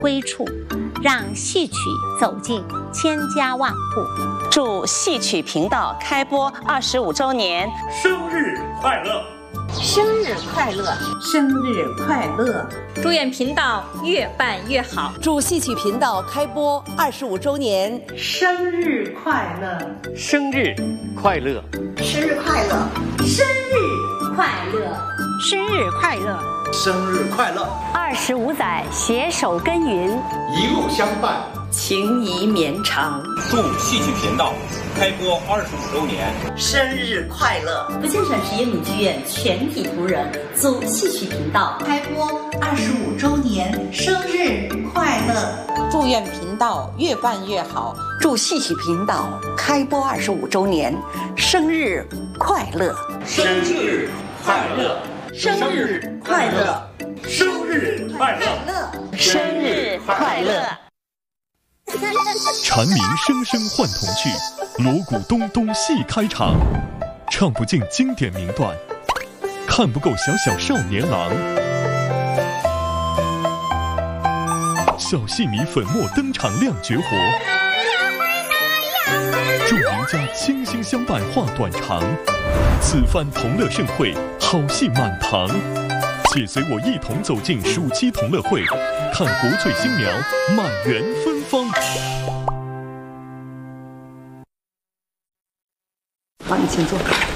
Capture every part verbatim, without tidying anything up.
归处，让戏曲走进千家万户。 祝戏曲频道开播二十五周年生日快乐！ 生日快乐！ 生日快乐！ 祝愿频道越办越好。 祝戏曲频道开播二十五周年生日快乐！ 生日快乐！ 生日快乐！ 生日快乐！生日快乐！ 生日快乐！ 二十五载携手耕耘， 一路相伴， 情谊绵长。 祝戏曲频道开播二十五周年生日快乐！ 福建省实验鲁剧院全体同仁祝戏曲频道开播二十五周年生日快乐！ 祝愿频道越办越好！祝戏曲频道开播二十五周年生日快乐！ 生日快乐！ 生日快乐！ 生日快乐！ 生日快乐！ 蝉鸣声声唤童趣，锣鼓咚咚戏开场，唱不尽经典名段，看不够小小少年郎。小戏迷粉墨登场亮绝活，众名家倾心相伴话短长。此番同乐盛会，好戏满堂。且随我一同走进暑期同乐会，看国粹新苗满园芬芳。 好，你请坐。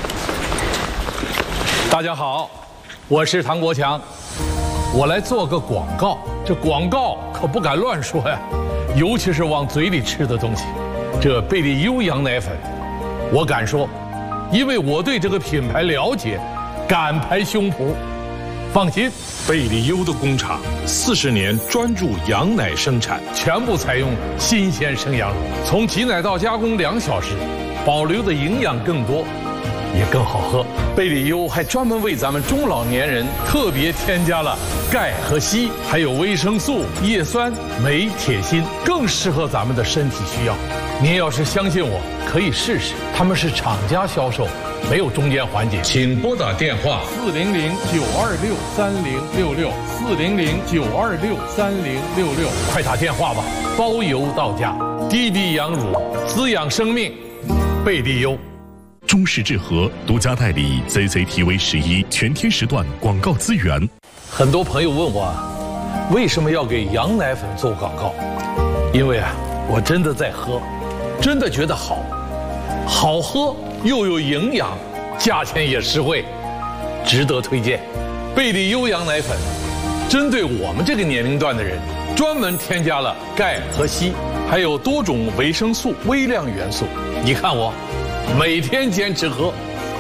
大家好，我是唐国强，我来做个广告。这广告可不敢乱说呀，尤其是往嘴里吃的东西。这贝利优羊奶粉，我敢说，因为我对这个品牌了解，敢拍胸脯。放心，贝利优的工厂四十年专注羊奶生产，全部采用新鲜生羊乳，从挤奶到加工两小时，保留的营养更多，也更好喝。贝利优还专门为咱们中老年人特别添加了钙和硒，还有维生素、叶酸、镁、铁、锌，更适合咱们的身体需要。您要是相信我，可以试试，他们是厂家销售，没有中间环节。请拨打电话四零零九二六三零六六四零零九二六三零六六，快打电话吧，包邮到家。低低羊乳，滋养生命，贝利优。 中视智和独家代理 Z Z T V 十一全天时段广告资源。 很多朋友问我，为什么要给羊奶粉做广告？因为啊，我真的在喝，真的觉得好，好喝又有营养，价钱也实惠，值得推荐。贝利优羊奶粉，针对我们这个年龄段的人，专门添加了钙和硒，还有多种维生素、微量元素。你看我，每天坚持喝。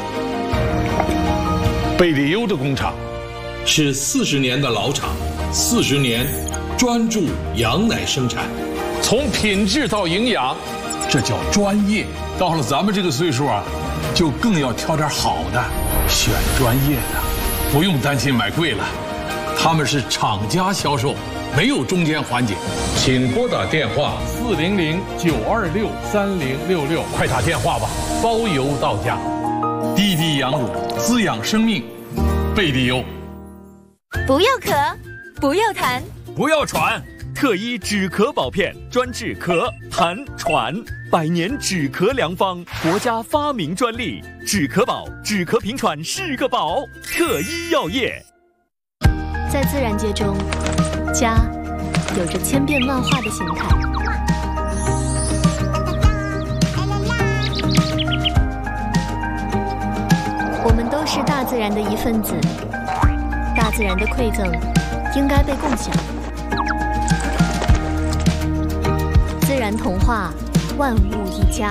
贝利优的工厂是四十年的老厂，四十年专注羊奶生产，从品质到营养，这叫专业。到了咱们这个岁数啊，就更要挑点好的，选专业的，不用担心买贵了。他们是厂家销售，没有中间环节。请拨打电话四零零九二六三零六六，快打电话吧，包邮到家。低低羊乳，滋养生命，贝利优。 不要咳，不要痰， 不要喘。特医止咳宝片专治咳、痰、喘，百年止咳良方，国家发明专利。止咳宝，止咳平喘是个宝。特医药业。 在自然界中，家有着千变万化的形态。我们都是大自然的一份子，大自然的馈赠应该被共享。自然童话，万物一家。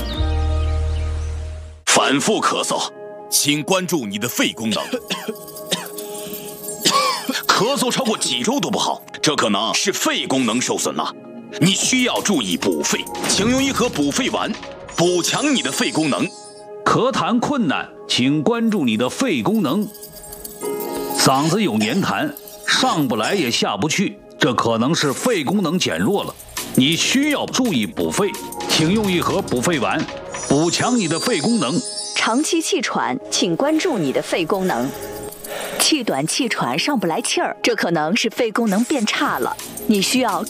反复咳嗽，请关注你的肺功能。咳嗽超过几周都不好，这可能是肺功能受损了。你需要注意补肺，请用一盒补肺丸，补强你的肺功能。 咳痰困难，请关注你的肺功能。嗓子有黏痰，上不来也下不去，这可能是肺功能减弱了。你需要注意补肺，请用一盒补肺丸，补强你的肺功能。 长期气喘，请关注你的肺功能。气短气喘上不来气儿，这可能是肺功能变差了。 你需要